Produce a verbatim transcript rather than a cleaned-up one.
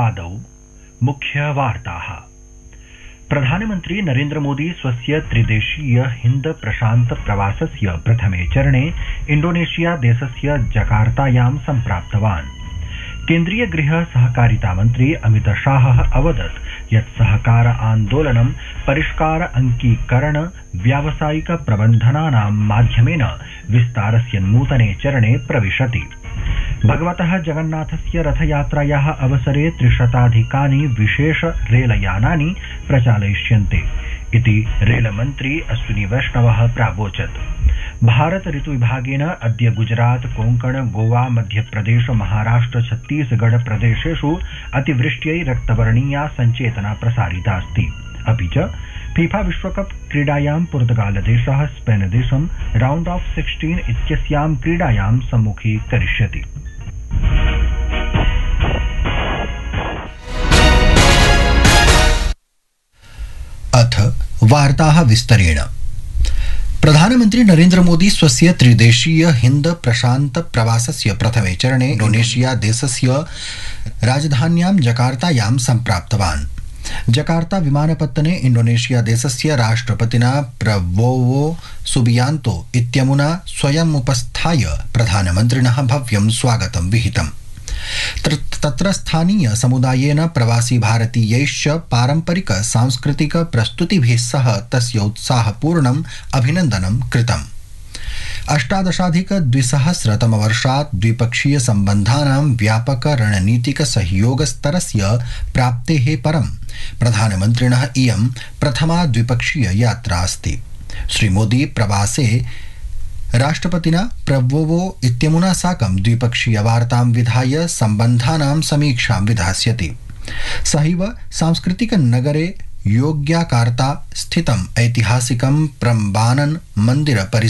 आदौ मुख्यवार्ताः। प्रधानमन्त्री नरेन्द्र मोदी स्वस्य त्रिदेशीय हिन्द प्रशान्त प्रवासस्य प्रथमे चरणे इण्डोनेशिया देशस्य जकार्तायां सम्प्राप्तवान्। केन्द्रीय गृह सहकारिता मन्त्री अमित शाहः अवदत् यत् सहकार आन्दोलनं परिष्कार अंकीकरण व्यावसायिक प्रबन्धनानां माध्यमेन विस्तारस्य नूतने चरणे प्रविशति। भगवतः जगन्नाथस्य रथयात्रायाः अवसरे त्रिशताधिकानि विशेष रेलयानानि प्रचालयिष्यन्ते इति रेलमन्त्री अश्विनी वैष्णवः प्रावोचत्। भारत ऋतुविभागेन अद्य गुजरात कोंकण गोवा मध्यप्रदेश महाराष्ट्र छत्तीसगढ़ प्रदेशेषु अतिवृष्ट्यै रक्तवर्णीया सञ्चेतना प्रसारितास्ति। अपि च फीफा विश्वकप क्रीडायां पुर्तगालदेशः स्पेनदेशं राउंड ऑफ सिक्सटीन इत्यस्यां क्रीडायां सम्मुखीकरिष्यति। अथ वार्ताः विस्तरेण। प्रधानमन्त्री नरेन्द्र मोदी स्वस्य त्रिदेशीय हिन्द प्रशान्त प्रवासस्य प्रथमे चरणे इण्डोनेशिया देशस्य राजधान्यां जकार्तायां सम्प्राप्तवान्। जकार्ता विमानपत्तने इण्डोनेशिया देशस्य राष्ट्रपतिना प्रबोवो सुबियान्तो इत्यमुना स्वयमुपस्थाय प्रधानमन्त्रिणः भव्यं स्वागतं विहितम्। तत्र स्थानीय समुदायेन प्रवासी भारतीयैश्च पारम्परिक सांस्कृतिक प्रस्तुतिभिः सह तस्य उत्साहपूर्णम् अभिनन्दनं कृतम्। अष्टादशाधिक द्विसहस्रतमवर्षात् द्विपक्षीय सम्बन्धानां व्यापक रणनीतिक सहयोगस्तरस्य प्राप्तेः परं प्रधानमन्त्रिणः इयं प्रथमा द्विपक्षीय यात्रा अस्ति। श्रीमोदी प्रवासे राष्ट्रपतिना प्रबोवो इत्यमुना साकं द्विपक्षीय वार्तां विधाय सम्बन्धानां समीक्षां विधास्यति। सहैव सांस्कृतिक नगरे योग्याकार्ता स्थितम् ऐतिहासिकं प्रम्बानन मन्दिर